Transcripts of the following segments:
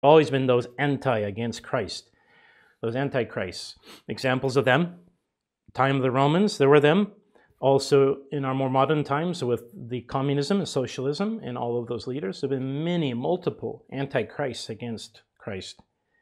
Always been those against Christ, those antichrists. Examples of them, time of the Romans, there were them. Also in our more modern times with the communism and socialism and all of those leaders, there have been many, multiple antichrists against Christ.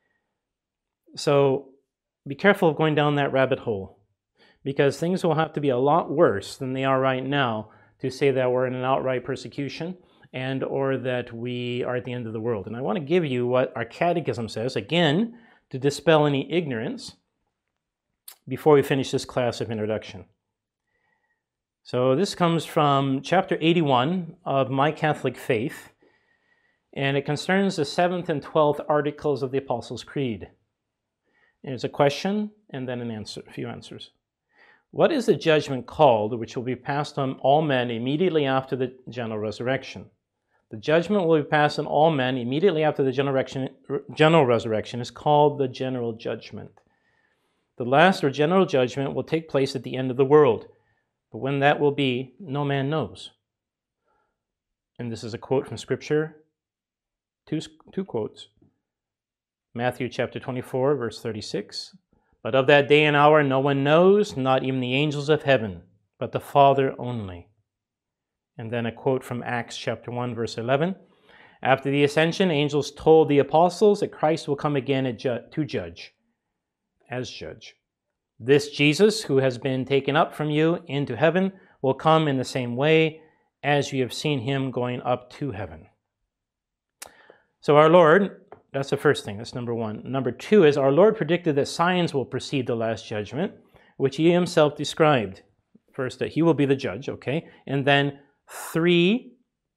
So be careful of going down that rabbit hole, because things will have to be a lot worse than they are right now to say that we're in an outright persecution and or that we are at the end of the world. And I want to give you what our catechism says, again, to dispel any ignorance before we finish this class of introduction. So this comes from chapter 81 of My Catholic Faith, and it concerns the 7th and 12th articles of the Apostles' Creed. There's a question and then an answer, a few answers. What is the judgment called which will be passed on all men immediately after the general resurrection? The judgment will be passed on all men immediately after the general resurrection is called the general judgment. The last or general judgment will take place at the end of the world, but when that will be, no man knows. And this is a quote from Scripture, two quotes. Matthew chapter 24, verse 36. But of that day and hour no one knows, not even the angels of heaven, but the Father only. And then a quote from Acts chapter 1, verse 11. After the ascension, angels told the apostles that Christ will come again to judge, as judge. This Jesus, who has been taken up from you into heaven, will come in the same way as you have seen him going up to heaven. So our Lord, that's the first thing, that's number one. Number two is our Lord predicted that signs will precede the last judgment, which he himself described. First, that he will be the judge, okay? And then three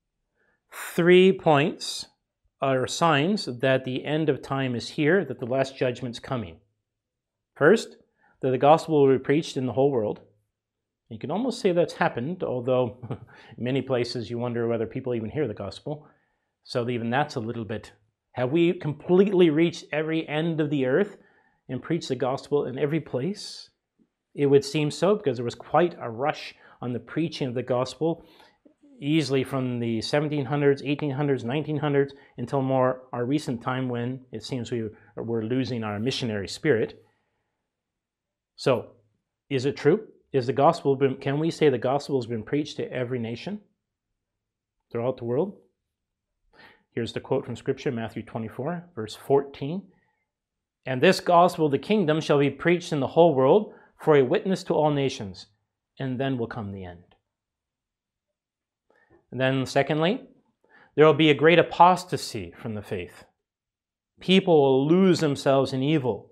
points are signs that the end of time is here, that the last judgment's coming. First, that the gospel will be preached in the whole world. You can almost say that's happened, although in many places you wonder whether people even hear the gospel. So even that's a little bit. Have we completely reached every end of the earth and preached the gospel in every place? It would seem so, because there was quite a rush on the preaching of the gospel, easily from the 1700s, 1800s, 1900s, until more our recent time when it seems we're losing our missionary spirit. So, is it true? Can we say the gospel has been preached to every nation throughout the world? Here's the quote from Scripture, Matthew 24, verse 14. And this gospel of the kingdom shall be preached in the whole world for a witness to all nations, and then will come the end. And then secondly, there will be a great apostasy from the faith. People will lose themselves in evil.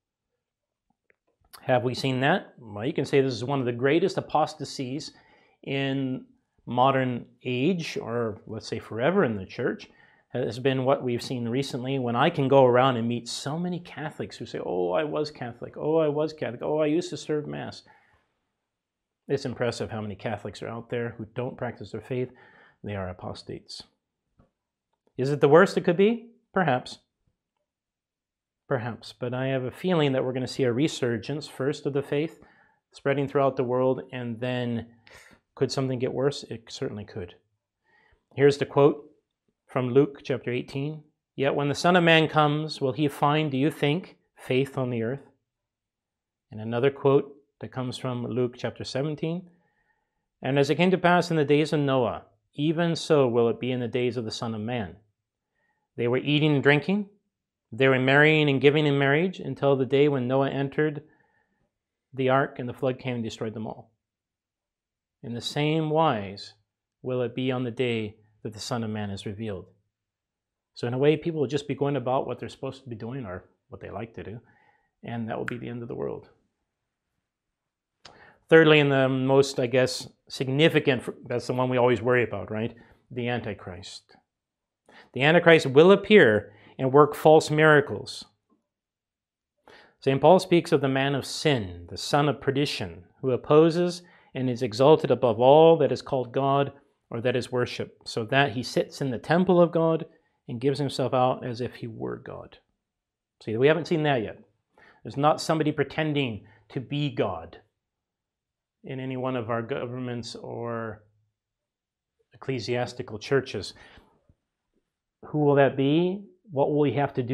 Have we seen that? Well, you can say this is one of the greatest apostasies in modern age, or let's say forever in the church, has been what we've seen recently, when I can go around and meet so many Catholics who say, oh, I was Catholic, oh, I was Catholic, oh, I used to serve Mass. It's impressive how many Catholics are out there who don't practice their faith. They are apostates. Is it the worst it could be? Perhaps. Perhaps, but I have a feeling that we're going to see a resurgence first of the faith spreading throughout the world, and then could something get worse? It certainly could. Here's the quote from Luke chapter 18. Yet when the Son of Man comes, will he find, do you think, faith on the earth? And another quote that comes from Luke chapter 17. And as it came to pass in the days of Noah, even so will it be in the days of the Son of Man. They were eating and drinking. They were marrying and giving in marriage until the day when Noah entered the ark and the flood came and destroyed them all. In the same wise will it be on the day that the Son of Man is revealed. So in a way, people will just be going about what they're supposed to be doing, or what they like to do, and that will be the end of the world. Thirdly, and the most, I guess, significant, that's the one we always worry about, right? The Antichrist. The Antichrist will appear and work false miracles. St. Paul speaks of the man of sin, the son of perdition, who opposes and is exalted above all that is called God or that is worship, so that he sits in the temple of God and gives himself out as if he were God. See, we haven't seen that yet. There's not somebody pretending to be God in any one of our governments or ecclesiastical churches. Who will that be? what will we have to do